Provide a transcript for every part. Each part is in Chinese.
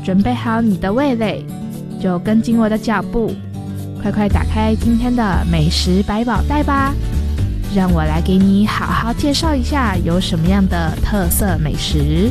准备好你的味蕾，就跟紧我的脚步，快快打开今天的美食百宝袋吧，让我来给你好好介绍一下有什么样的特色美食。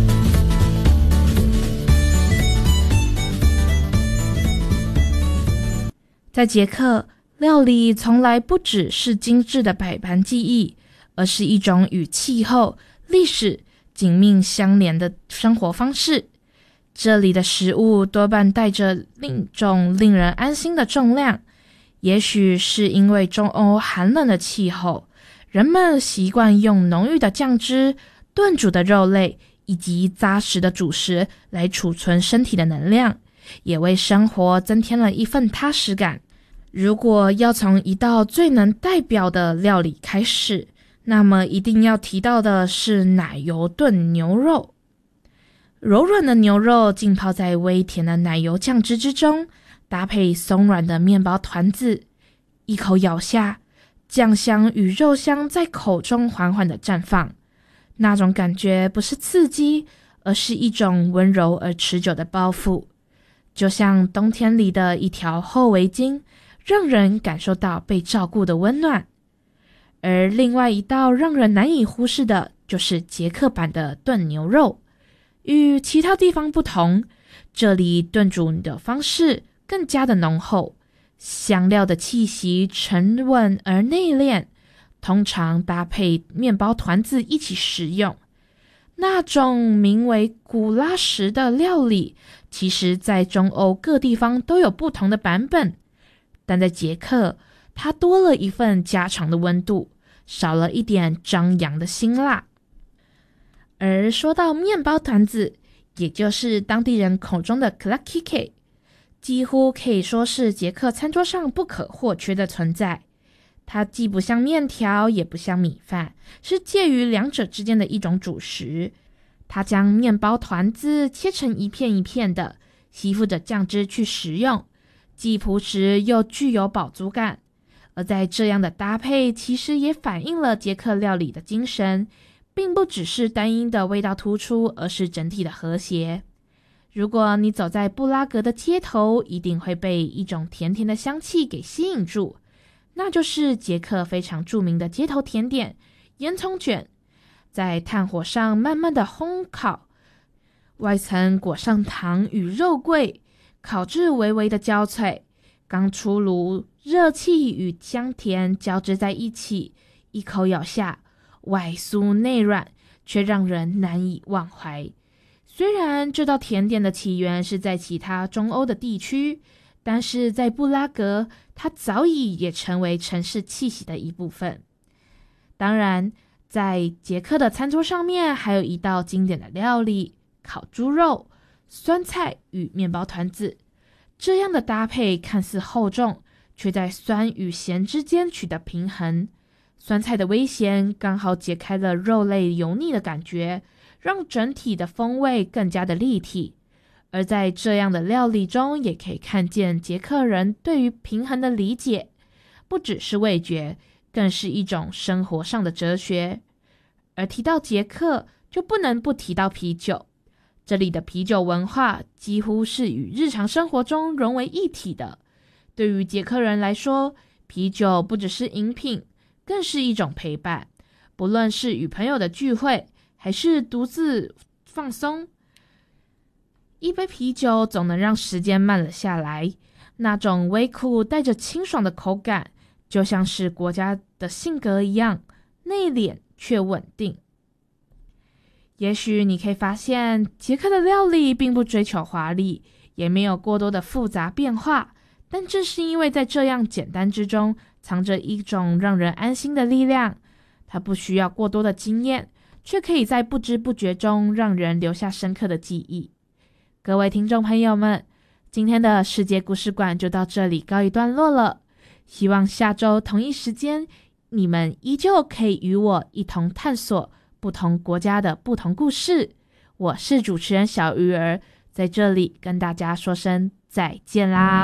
在捷克，料理从来不只是精致的摆盘技艺，而是一种与气候、历史紧密相连的生活方式。这里的食物多半带着一种令人安心的重量，也许是因为中欧寒冷的气候，人们习惯用浓郁的酱汁、炖煮的肉类以及扎实的主食来储存身体的能量，也为生活增添了一份踏实感。如果要从一道最能代表的料理开始，那么一定要提到的是奶油炖牛肉。柔软的牛肉浸泡在微甜的奶油酱汁之中，搭配松软的面包团子，一口咬下，酱香与肉香在口中缓缓地绽放。那种感觉不是刺激，而是一种温柔而持久的包覆，就像冬天里的一条厚围巾，让人感受到被照顾的温暖。而另外一道让人难以忽视的就是捷克版的炖牛肉。与其他地方不同，这里炖煮的方式更加的浓厚，香料的气息沉稳而内敛，通常搭配面包团子一起食用。那种名为古拉什的料理，其实在中欧各地方都有不同的版本，但在捷克，它多了一份家常的温度，少了一点张扬的辛辣。而说到面包团子，也就是当地人口中的 klakike， 几乎可以说是捷克餐桌上不可或缺的存在。它既不像面条，也不像米饭，是介于两者之间的一种主食。它将面包团子切成一片一片的，吸附着酱汁去食用，既朴实又具有饱足感。而在这样的搭配，其实也反映了捷克料理的精神，并不只是单一的味道突出，而是整体的和谐。如果你走在布拉格的街头，一定会被一种甜甜的香气给吸引住，那就是捷克非常著名的街头甜点烟囱卷，在炭火上慢慢的烘烤，外层裹上糖与肉桂，烤至微微的焦脆，刚出炉，热气与香甜交织在一起，一口咬下，外酥内软，却让人难以忘怀。虽然这道甜点的起源是在其他中欧的地区，但是在布拉格，它早已也成为城市气息的一部分。当然，在捷克的餐桌上面，还有一道经典的料理——烤猪肉、酸菜与面包团子。这样的搭配看似厚重，却在酸与咸之间取得平衡。酸菜的微咸刚好解开了肉类油腻的感觉，让整体的风味更加的立体。而在这样的料理中，也可以看见捷克人对于平衡的理解，不只是味觉，更是一种生活上的哲学。而提到捷克，就不能不提到啤酒。这里的啤酒文化几乎是与日常生活中融为一体的。对于捷克人来说，啤酒不只是饮品，更是一种陪伴。不论是与朋友的聚会，还是独自放松，一杯啤酒总能让时间慢了下来。那种微苦带着清爽的口感，就像是国家的性格一样，内敛却稳定。也许你可以发现，捷克的料理并不追求华丽，也没有过多的复杂变化，但正是因为在这样简单之中，藏着一种让人安心的力量。它不需要过多的经验，却可以在不知不觉中让人留下深刻的记忆。各位听众朋友们，今天的世界故事馆就到这里告一段落了。希望下周同一时间，你们依旧可以与我一同探索不同国家的不同故事。我是主持人小鱼儿，在这里跟大家说声再见啦。